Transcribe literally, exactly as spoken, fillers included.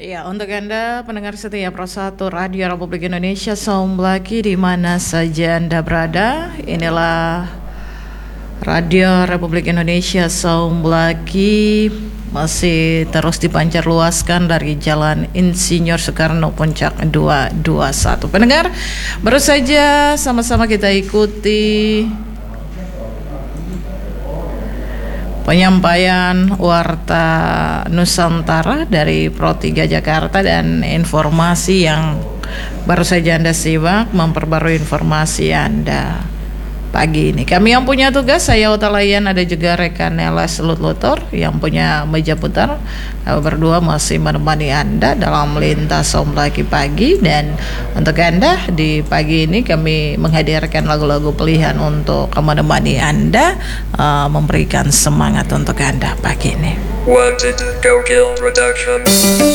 Ya, untuk Anda pendengar setia Pro satu Radio Republik Indonesia, Saum Laki di mana saja Anda berada. Inilah Radio Republik Indonesia Saum Laki, masih terus dipancar luaskan dari Jalan Insinyur Soekarno Puncak dua dua satu. Pendengar, baru saja sama-sama kita ikuti penyampaian Warta Nusantara dari Pro tiga Jakarta, dan informasi yang baru saja Anda simak memperbarui informasi Anda pagi ini. Kami yang punya tugas, saya Utalayan, ada juga rekan Nelas Lutlutor yang punya meja putar. Kami berdua masih menemani Anda dalam lintas Saum Laki pagi, dan untuk Anda di pagi ini kami menghadirkan lagu-lagu pilihan untuk menemani Anda, uh, memberikan semangat untuk Anda pagi ini. Wanted to go kill production.